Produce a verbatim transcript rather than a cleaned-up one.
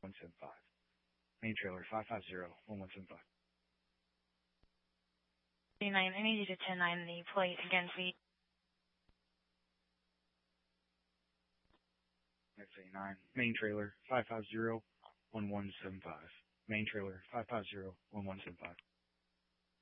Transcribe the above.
one seven five. Main trailer five five zero one one seven five. nine, I need you to ten nine the plate against the That's a nine. Main trailer five five zero one one seven five. Main trailer five five zero one one seven five.